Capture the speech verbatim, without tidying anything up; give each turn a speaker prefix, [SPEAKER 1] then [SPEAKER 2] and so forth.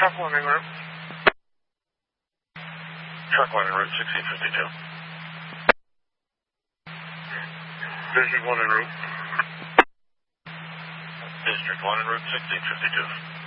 [SPEAKER 1] Truck one en route. Truck one en route, sixteen fifty-two. District one en route. District one en route, sixteen fifty-two.